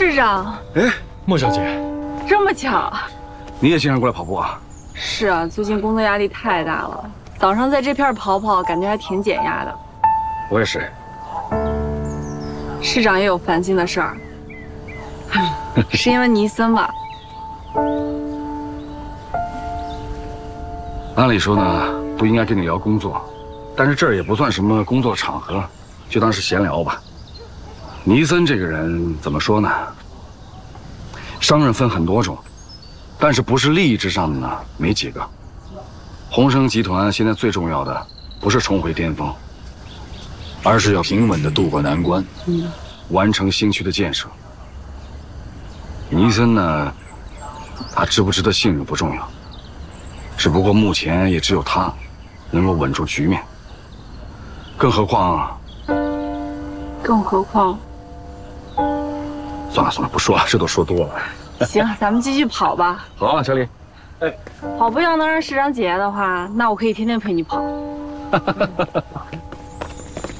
市长， 哎， 莫小姐， 这么巧？ 你也经常过来跑步啊？ 是啊，最近工作压力太大了，早上在这片跑跑，感觉还挺减压的。 我也是。 市长也有烦心的事儿，是因为尼森吧？ 按理说呢，不应该跟你聊工作，但是这儿也不算什么工作场合，就当是闲聊吧。尼森这个人怎么说呢？商人分很多种，但是不是利益至上的呢，没几个。鸿升集团现在最重要的不是重回巅峰，而是要平稳地渡过难关，完成新区的建设。尼森呢，他值不值得信任不重要，只不过目前也只有他能够稳住局面。更何况，算了算了，不说了，这都说多了。 行，咱们继续跑吧。 好啊，小李。 跑步要能让市长解压的话，那我可以天天陪你跑。